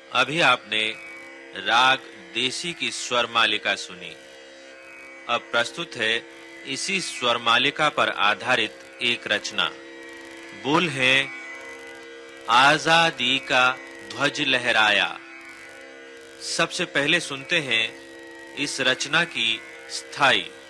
अभी आपने राग देसी की स्वर मालिका सुनी। अब प्रस्तुत है इसी स्वर मालिका पर आधारित एक रचना। बोल है आजादी का ध्वज लहराया। सबसे पहले सुनते हैं इस रचना की स्थाई